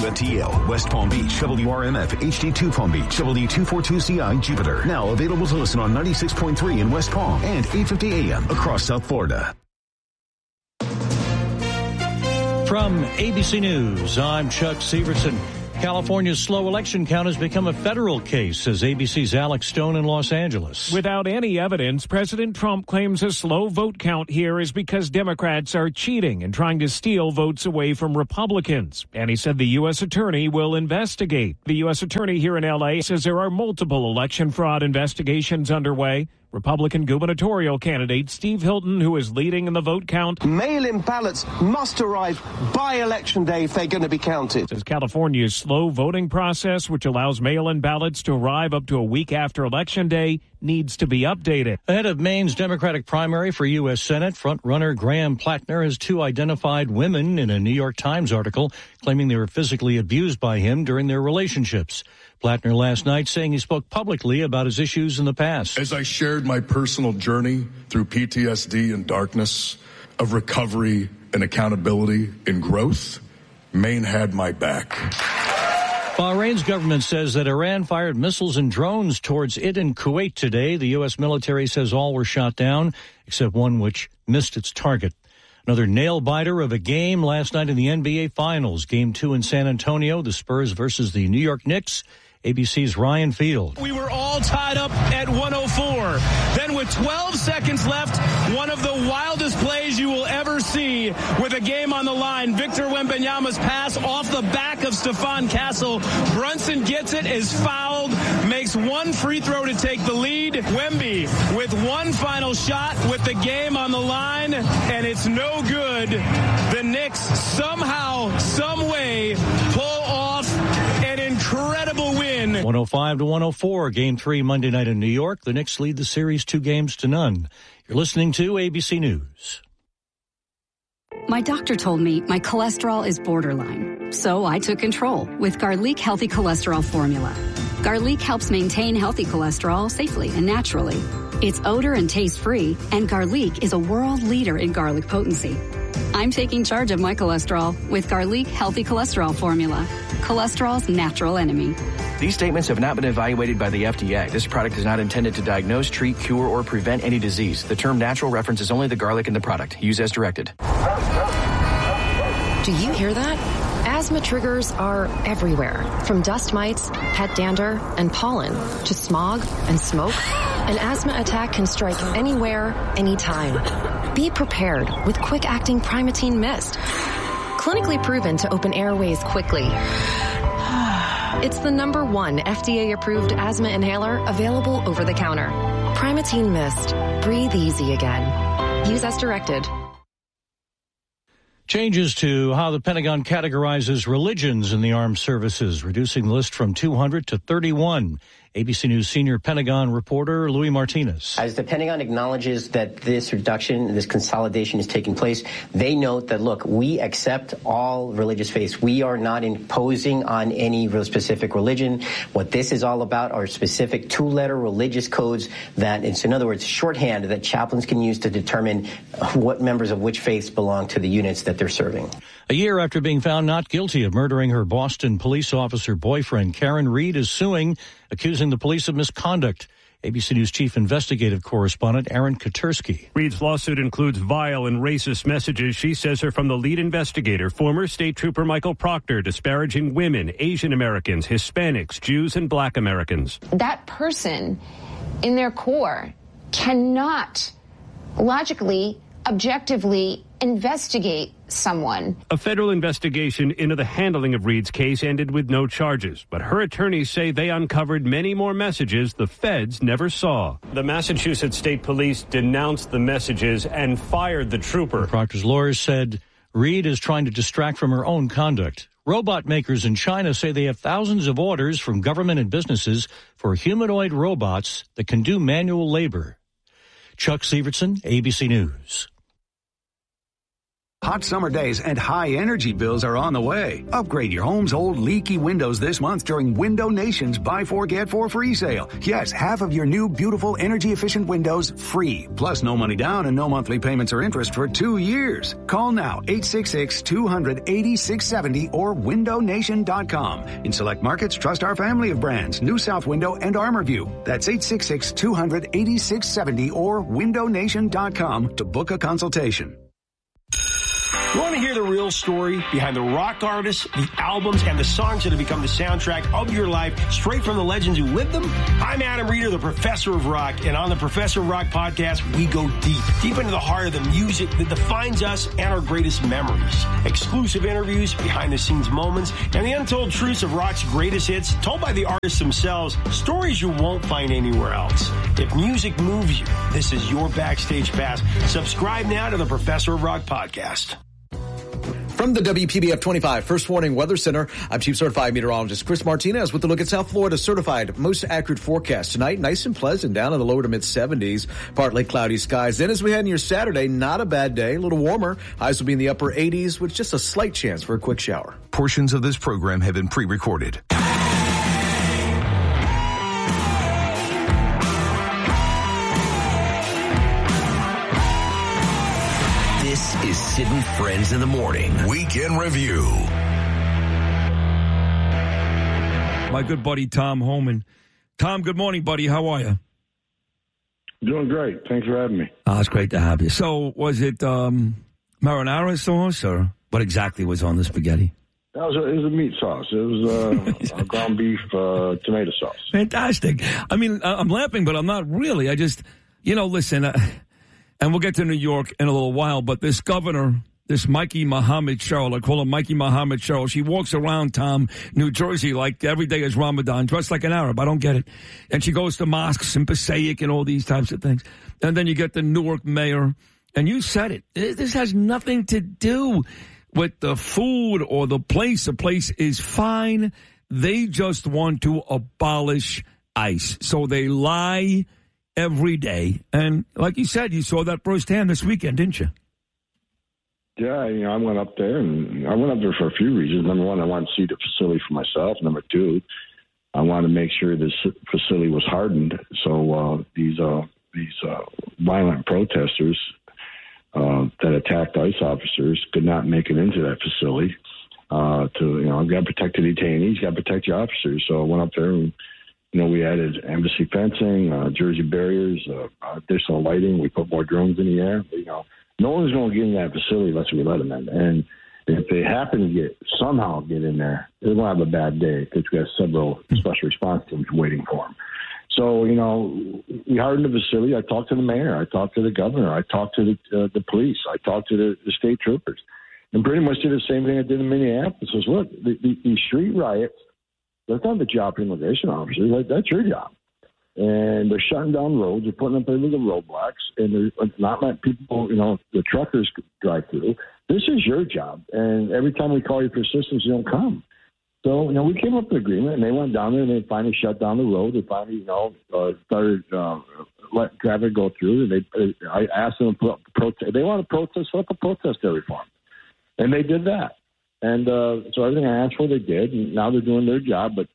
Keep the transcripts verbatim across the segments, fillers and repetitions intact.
at T L, West Palm Beach, W R M F, H D two Palm Beach, W two forty-two C I Jupiter. Now available to listen on ninety-six point three in West Palm and eight fifty A M across South Florida. From A B C News, I'm Chuck Severson. California's slow election count has become a federal case, says A B C's Alex Stone in Los Angeles. Without any evidence, President Trump claims a slow vote count here is because Democrats are cheating and trying to steal votes away from Republicans. And he said the U S attorney will investigate. The U S attorney here in L A says there are multiple election fraud investigations underway. Republican gubernatorial candidate Steve Hilton, who is leading in the vote count. Mail-in ballots must arrive by Election Day if they're going to be counted. Says California's slow voting process, which allows mail-in ballots to arrive up to a week after Election Day, needs to be updated. Ahead of Maine's Democratic primary for U S Senate, frontrunner Graham Plattner has two identified women in a New York Times article claiming they were physically abused by him during their relationships. Plattner last night saying he spoke publicly about his issues in the past. As I shared my personal journey through P T S D and darkness, of recovery and accountability and growth, Maine had my back. Bahrain's government says that Iran fired missiles and drones towards it in Kuwait today. The U S military says all were shot down, except one which missed its target. Another nail-biter of a game last night in the N B A Finals. Game two in San Antonio, the Spurs versus the New York Knicks. A B C's Ryan Field. We were all tied up at one oh four. Then with twelve seconds left, one of the wildest plays you will ever see with a game on the line. Victor Wembanyama's pass off the back of Stephon Castle. Brunson gets it, is fouled, makes one free throw to take the lead. Wemby with one final shot with the game on the line, and it's no good. The Knicks somehow, some way pull off an incredible win. one oh five to one oh four, game three Monday night in New York. The Knicks lead the series two games to none. You're listening to A B C News. My doctor told me my cholesterol is borderline, so I took control with Garlic Healthy Cholesterol Formula. Garlic helps maintain healthy cholesterol safely and naturally. It's odor and taste-free, and Garlic is a world leader in garlic potency. I'm taking charge of my cholesterol with Garlic Healthy Cholesterol Formula, cholesterol's natural enemy. These statements have not been evaluated by the F D A. This product is not intended to diagnose, treat, cure, or prevent any disease. The term natural references only the garlic in the product. Use as directed. Do you hear that? Asthma triggers are everywhere, from dust mites, pet dander, and pollen, to smog and smoke. An asthma attack can strike anywhere, anytime. Be prepared with quick-acting Primatene Mist. Clinically proven to open airways quickly. It's the number one F D A-approved asthma inhaler available over the counter. Primatene Mist. Breathe easy again. Use as directed. Changes to how the Pentagon categorizes religions in the armed services, reducing the list from two hundred to thirty-one. A B C News senior Pentagon reporter Louis Martinez. As the Pentagon acknowledges that this reduction, this consolidation is taking place, they note that, look, we accept all religious faiths. We are not imposing on any real specific religion. What this is all about are specific two-letter religious codes that, it's, in other words, shorthand that chaplains can use to determine what members of which faiths belong to the units that they're serving. A year after being found not guilty of murdering her Boston police officer boyfriend, Karen Reed is suing, accusing the police of misconduct. A B C News chief investigative correspondent Aaron Katersky. Reed's lawsuit includes vile and racist messages she says are from the lead investigator, former state trooper Michael Proctor, disparaging women, Asian Americans, Hispanics, Jews, and black Americans. That person in their core cannot logically, objectively investigate someone. A federal investigation into the handling of Reed's case ended with no charges, but her attorneys say they uncovered many more messages the feds never saw. The Massachusetts State Police denounced the messages and fired the trooper. Proctor's lawyers said Reed is trying to distract from her own conduct. Robot makers in China say they have thousands of orders from government and businesses for humanoid robots that can do manual labor. Chuck Severson, A B C News. Hot summer days and high energy bills are on the way. Upgrade your home's old leaky windows this month during Window Nation's Buy Four, Get Four free sale. Yes, half of your new, beautiful, energy-efficient windows free. Plus no money down and no monthly payments or interest for two years. Call now, eight six six, two hundred, eighty-six seventy or window nation dot com. In select markets, trust our family of brands, New South Window and ArmorView. That's eight six six, two hundred, eighty-six seventy or window nation dot com to book a consultation. You want to hear the real story behind the rock artists, the albums, and the songs that have become the soundtrack of your life, straight from the legends who lived them? I'm Adam Reeder, the Professor of Rock, and on the Professor of Rock podcast, we go deep, deep into the heart of the music that defines us and our greatest memories. Exclusive interviews, behind-the-scenes moments, and the untold truths of rock's greatest hits, told by the artists themselves, stories you won't find anywhere else. If music moves you, this is your backstage pass. Subscribe now to the Professor of Rock podcast. From the W P B F twenty-five First Warning Weather Center, I'm Chief Certified Meteorologist Chris Martinez with a look at South Florida's certified most accurate forecast. Tonight, nice and pleasant, down in the lower to mid seventies, partly cloudy skies. Then as we head into your Saturday, not a bad day, a little warmer. Highs will be in the upper eighties with just a slight chance for a quick shower. Portions of this program have been pre-recorded. This is Sid and Friends in the Morning. Weekend Review. My good buddy, Tom Homan. Tom, good morning, buddy. How are you? Doing great. Thanks for having me. Oh, it's great to have you. So, was it um, marinara sauce, or what exactly was on the spaghetti? That was a, it was a meat sauce. It was uh, a ground beef uh, tomato sauce. Fantastic. I mean, I'm laughing, but I'm not really. I just, you know, listen, uh, and we'll get to New York in a little while, but this governor, this Mikey Muhammad Cheryl, I call her Mikey Muhammad Cheryl, she walks around, Tom, New Jersey, like every day is Ramadan, dressed like an Arab. I don't get it. And she goes to mosques and Passaic and all these types of things. And then you get the Newark mayor, and you said it. This has nothing to do with the food or the place. The place is fine. They just want to abolish ICE. So they lie every day. And like you said, you saw that firsthand this weekend, didn't you? Yeah, you know, I went up there, and I went up there for a few reasons. Number one, I wanted to see the facility for myself. Number two, I wanted to make sure this facility was hardened so uh, these uh, these uh, violent protesters uh, that attacked ICE officers could not make it into that facility. Uh, to you know, got to protect the detainees, got to protect the officers. So I went up there and, you know, we added embassy fencing, uh, Jersey barriers, uh, additional lighting. We put more drones in the air. You know, no one's going to get in that facility unless we let them in. And if they happen to get somehow get in there, they're going to have a bad day because we have several special response teams waiting for them. So, you know, we hardened the facility. I talked to the mayor. I talked to the governor. I talked to the, uh, the police. I talked to the, the state troopers. And pretty much did the same thing I did in Minneapolis. Was, look, the, the, these street riots, that's not the job of immigration officers. That, that's your job. And they're shutting down roads. They're putting up illegal roadblocks. And they're not letting people, you know, the truckers drive through. This is your job. And every time we call you for assistance, you don't come. So, you know, we came up with an agreement, and they went down there, and they finally shut down the road. They finally, you know, uh, started uh, letting traffic go through. And they, I asked them to put up a protest. They want to protest, set up a protest area for them. And they did that. And uh, so everything I asked for, they did. And now they're doing their job, but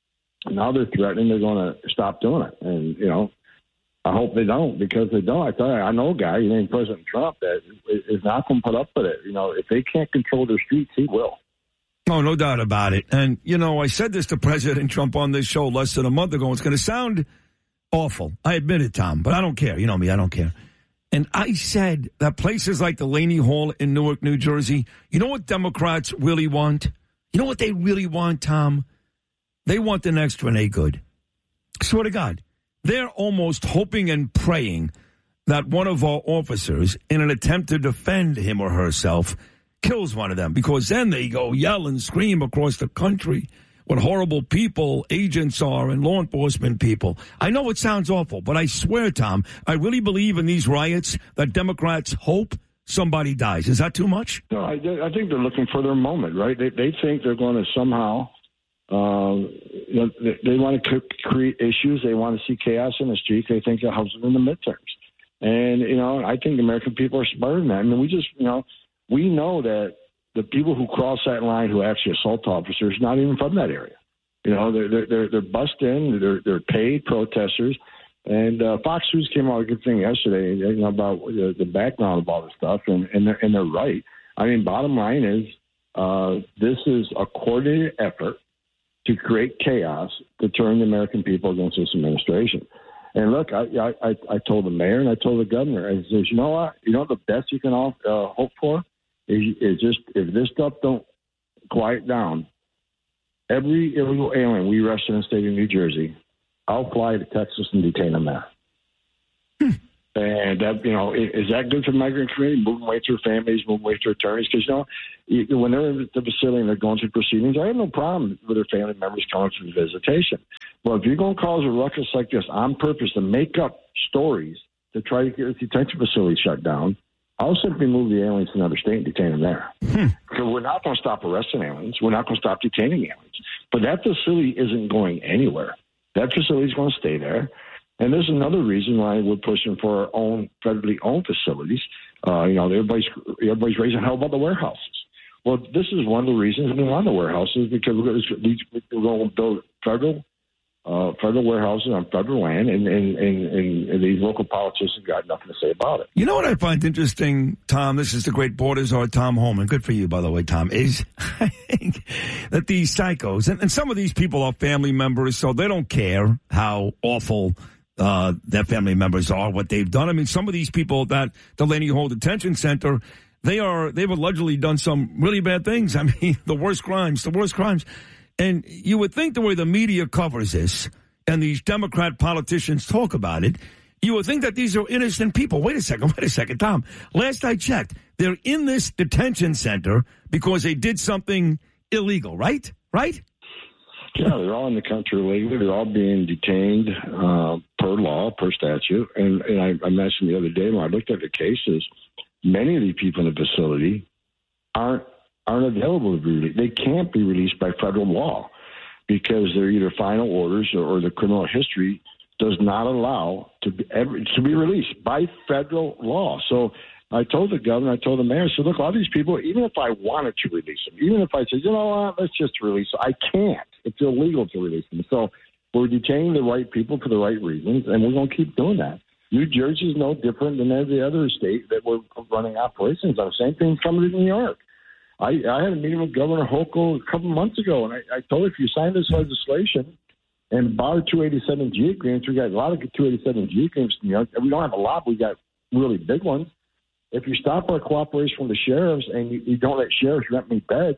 now they're threatening they're going to stop doing it. And, you know, I hope they don't, because they don't. I tell you, I know a guy named President Trump that is not going to put up with it. You know, if they can't control their streets, he will. Oh, no doubt about it. And, you know, I said this to President Trump on this show less than a month ago. It's going to sound awful. I admit it, Tom, but I don't care. You know me, I don't care. And I said that places like the Laney Hall in Newark, New Jersey, you know what Democrats really want? You know what they really want, Tom? They want the next Renee Good. I swear to God. They're almost hoping and praying that one of our officers, in an attempt to defend him or herself, kills one of them, because then they go yell and scream across the country what horrible people agents are and law enforcement people. I know it sounds awful, but I swear, Tom, I really believe in these riots that Democrats hope somebody dies. Is that too much? No, I, I think they're looking for their moment, right? They, they think they're going to somehow, um, you know, they, they want to create issues. They want to see chaos in the streets. They think it helps them in the midterms. And, you know, I think the American people are smarter than that. I mean, we just, you know, we know that the people who cross that line who actually assault officers not even from that area. You know, they're they're they're bussed in. They're they're paid protesters. And uh, Fox News came out with a good thing yesterday, you know, about the, the background of all this stuff, and and they're, and they're right. I mean, bottom line is uh, this is a coordinated effort to create chaos to turn the American people against this administration. And look, I I, I told the mayor and I told the governor, I says, you know what, you know the best you can all, uh, hope for is, is just if this stuff don't quiet down, every illegal alien we arrest in the state of New Jersey, I'll fly to Texas and detain them there. Hmm. And that, you know, is that good for the migrant community? Moving away to their families, moving away to their attorneys? Because, you know, when they're in the facility and they're going through proceedings, I have no problem with their family members coming for visitation. But if you're going to cause a ruckus like this on purpose to make up stories to try to get the detention facility shut down, I'll simply move the aliens to another state and detain them there. Hmm. So we're not going to stop arresting aliens. We're not going to stop detaining aliens. But that facility isn't going anywhere. That facility is going to stay there. And there's another reason why we're pushing for our own federally owned facilities. Uh, you know, everybody's, everybody's raising hell about the warehouses. Well, this is one of the reasons we want the warehouses, because we're going to build federal uh, federal warehouses on federal land, and, and, and, and these local politicians got nothing to say about it. You know what I find interesting, Tom? This is the great border czar, Tom Homan. Good for you, by the way, Tom. Is I think that these psychos, and, and some of these people are family members, so they don't care how awful uh, their family members are, what they've done. I mean, some of these people that Delaney Hall Detention Center, they are, they've allegedly done some really bad things. I mean, the worst crimes, the worst crimes. And you would think the way the media covers this and these Democrat politicians talk about it, you would think that these are innocent people. Wait a second, wait a second, Tom. Last I checked, they're in this detention center because they did something illegal, right? Right? Yeah, they're all in the country illegally. They're all being detained uh, per law, per statute. And, and I, I mentioned the other day when I looked at the cases, many of these people in the facility aren't aren't available to be released. They can't be released by federal law because they're either final orders or, or the criminal history does not allow to be, ever, to be released by federal law. So I told the governor, I told the mayor, I said, look, all these people, even if I wanted to release them, even if I said, you know what, let's just release them, I can't. It's illegal to release them. So we're detaining the right people for the right reasons, and we're going to keep doing that. New Jersey is no different than every other state that we're running operations on. Same thing coming to New York. I, I had a meeting with Governor Hochul a couple months ago, and I, I told her, if you sign this legislation and bar two eighty-seven G agreements, we got a lot of two eighty-seven G agreements in New York. We don't have a lot, but we got really big ones. If you stop our cooperation with the sheriffs and you, you don't let sheriffs rent me beds,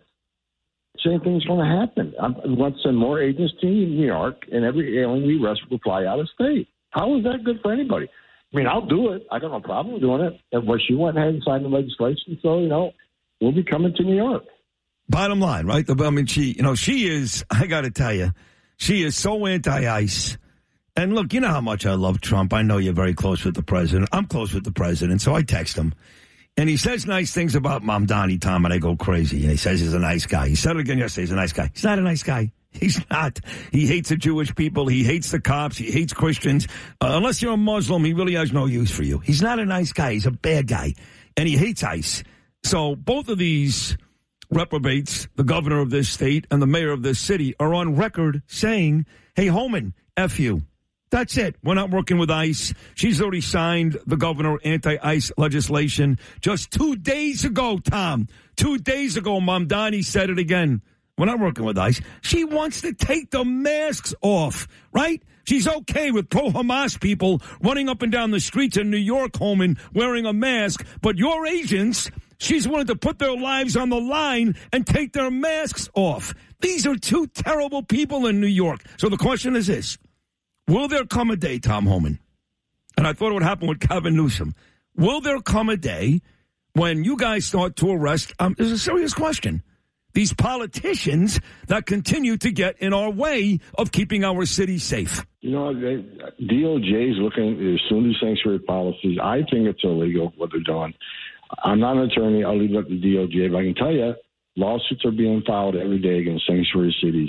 same thing's going to happen. I'm, we want to send more agents to New York, and every alien we arrest will fly out of state. How is that good for anybody? I mean, I'll do it. I got no problem doing it. But she went ahead and signed the legislation, so, you know, we'll be coming to New York. Bottom line, right? I mean, she, you know, she is, I got to tell you, she is so anti-ICE. And look, you know how much I love Trump. I know you're very close with the president. I'm close with the president, so I text him. And he says nice things about Mamdani, Tom, and I go crazy. And he says he's a nice guy. He said it again yesterday. He's a nice guy. He's not a nice guy. He's not. He hates the Jewish people. He hates the cops. He hates Christians. Uh, unless you're a Muslim, he really has no use for you. He's not a nice guy. He's a bad guy. And he hates ICE. So both of these reprobates, the governor of this state and the mayor of this city, are on record saying, hey, Homan, F you. That's it. We're not working with ICE. She's already signed the governor anti-ICE legislation just two days ago, Tom. Two days ago, Mamdani said it again. We're not working with ICE. She wants to take the masks off, right? She's okay with pro-Hamas people running up and down the streets in New York, Homan, wearing a mask. But your agents, she's willing to put their lives on the line and take their masks off. These are two terrible people in New York. So the question is this. Will there come a day, Tom Homan, and I thought it would happen with Gavin Newsom, will there come a day when you guys start to arrest, um, this is a serious question, these politicians that continue to get in our way of keeping our city safe? You know, they, D O J is looking at assumed sanctuary policies. I think it's illegal what they're doing. I'm not an attorney. I'll leave it up to D O J. But I can tell you, lawsuits are being filed every day against sanctuary cities.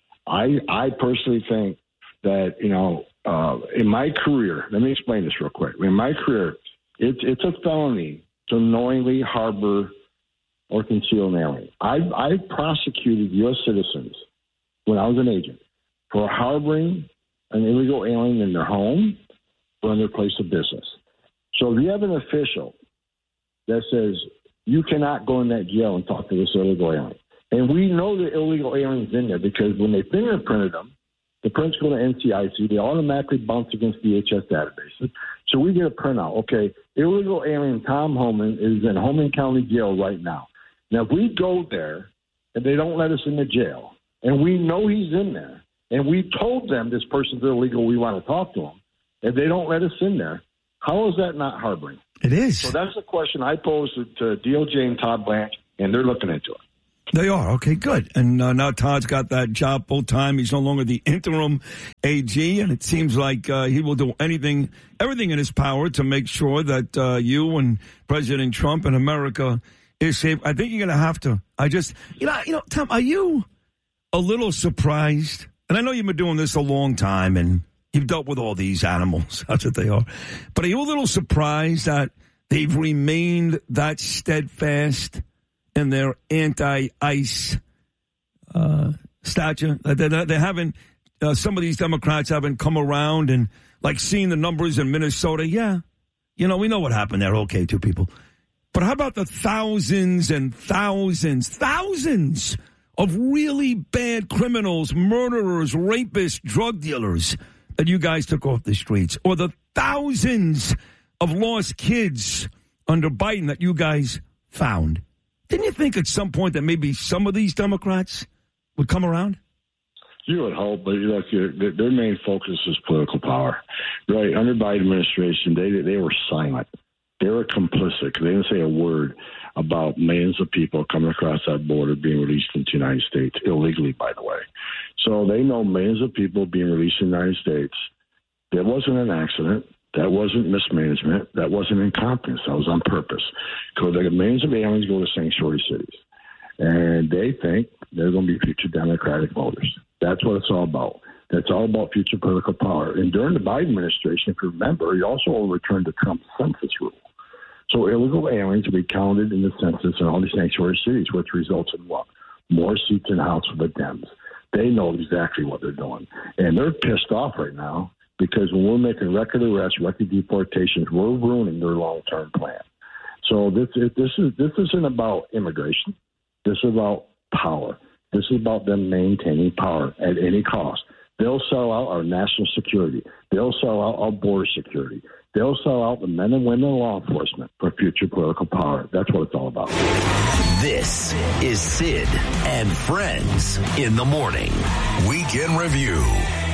I, I personally think that, you know, uh, in my career, let me explain this real quick. In my career, it's it's a felony to knowingly harbor or conceal an alien. I I prosecuted U S citizens when I was an agent for harboring an illegal alien in their home or in their place of business. So if you have an official that says you cannot go in that jail and talk to this illegal alien, and we know the illegal alien's in there because when they fingerprinted them, the prints go to N C I C, they automatically bounce against D H S databases. So we get a printout. Okay, illegal alien Tom Homan is in Homan County Jail right now. Now, if we go there and they don't let us in the jail, and we know he's in there, and we told them this person's illegal, we want to talk to him, and they don't let us in there, how is that not harboring? It is. So that's the question I posed to, to D O J and Todd Blanche, and they're looking into it. They are. Okay, good. And uh, now Todd's got that job full time. He's no longer the interim A G, and it seems like uh, he will do anything, everything in his power to make sure that uh, you and President Trump and America is safe. I think you're going to have to. I just, you know, you know, Tom, are you a little surprised? And I know you've been doing this a long time, and you've dealt with all these animals. That's what they are. But are you a little surprised that they've remained that steadfast in their anti-ICE uh, stature? They, they, they haven't, uh, some of these Democrats haven't come around and, like, seen the numbers in Minnesota. Yeah, you know, we know what happened there. Okay, two people. But how about the thousands and thousands, thousands of really bad criminals, murderers, rapists, drug dealers that you guys took off the streets? Or the thousands of lost kids under Biden that you guys found? Didn't you think at some point that maybe some of these Democrats would come around? You would hope, but look, their main focus is political power, right? Under Biden administration, they they were silent. They were complicit. They didn't say a word about millions of people coming across that border being released into the United States, illegally, by the way. So they know millions of people being released in the United States. That wasn't an accident. That wasn't mismanagement. That wasn't incompetence. That was on purpose. Because the millions of aliens go to sanctuary cities. And they think they're going to be future Democratic voters. That's what it's all about. That's all about future political power. And during the Biden administration, if you remember, he also overturned the Trump census rule. So illegal aliens will be counted in the census in all these sanctuary cities, which results in what? More seats in the House for the Dems. They know exactly what they're doing. And they're pissed off right now. Because when we're making record arrests, record deportations, we're ruining their long-term plan. So this this is this isn't about immigration. This is about power. This is about them maintaining power at any cost. They'll sell out our national security. They'll sell out our border security. They'll sell out the men and women in law enforcement for future political power. That's what it's all about. This is Sid and Friends in the Morning. Weekend Review.